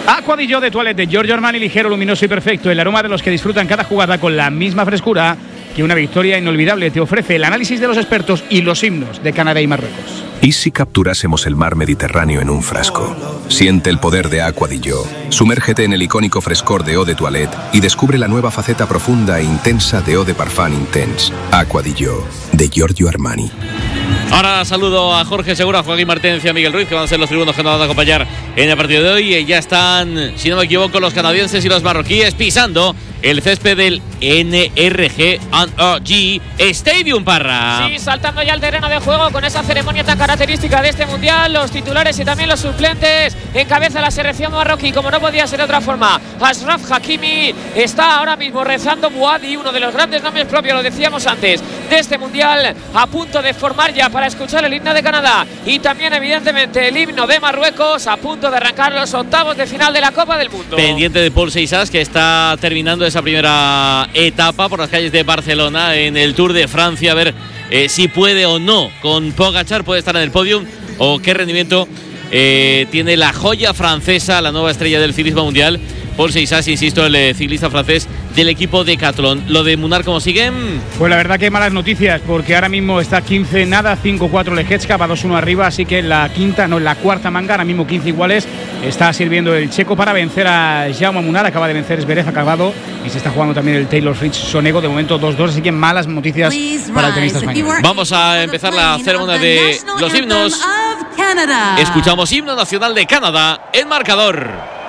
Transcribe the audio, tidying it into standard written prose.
Aqua di Gio de Toilette de Giorgio Armani, ligero, luminoso y perfecto. El aroma de los que disfrutan cada jugada con la misma frescura que una victoria inolvidable. Te ofrece el análisis de los expertos y los himnos de Canadá y Marruecos. ¿Y si capturásemos el mar Mediterráneo en un frasco? Siente el poder de Aqua di Gio. Sumérgete en el icónico frescor de Eau de Toilette y descubre la nueva faceta profunda e intensa de Eau de Parfum Intense. Aqua di Gio, de Giorgio Armani. Ahora saludo a Jorge Segura, a Joaquín Martínez y a Miguel Ruiz, que van a ser los tribunos que nos van a acompañar en el partido de hoy. Ya están, si no me equivoco, los canadienses y los marroquíes pisando el césped del NRG Stadium, Parra. Sí, saltando ya al terreno de juego con esa ceremonia tan característica de este mundial. Los titulares y también los suplentes. Encabeza la selección marroquí, como no podía ser de otra forma, Ashraf Hakimi. Está ahora mismo rezando Bouhaddi, uno de los grandes nombres propios, lo decíamos antes, de este mundial, a punto de formar ya para escuchar el himno de Canadá y también evidentemente el himno de Marruecos, a punto de arrancar los octavos de final de la Copa del Mundo. Pendiente de Paul Seixas, que está terminando esa primera etapa por las calles de Barcelona en el Tour de Francia, a ver si puede o no con Pogačar, puede estar en el podium, o qué rendimiento tiene la joya francesa, la nueva estrella del ciclismo mundial, Paul Seixas, insisto, el ciclista francés del equipo Decathlon. Lo de Munar, ¿cómo siguen? Pues la verdad que malas noticias, porque ahora mismo está 15 nada, 5-4 Leječka, va 2-1 arriba, así que en la cuarta manga, ahora mismo 15 iguales, está sirviendo el checo para vencer a Jaume Munar. Acaba de vencer Zverev, acabado, y se está jugando también el Taylor Fritz Sonego, de momento 2-2, así que malas noticias para el tenista español. Vamos a empezar la ceremonia de los himnos. Escuchamos himno nacional de Canadá en marcador.